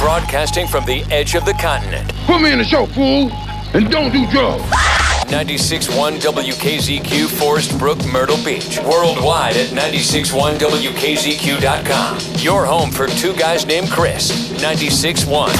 Broadcasting from the edge of the continent. Put me in the show, fool, and don't do drugs. 96.1 WKZQ, Forest Brook, Myrtle Beach. Worldwide at 96.1WKZQ.com. Your home for two guys named Chris. 96.1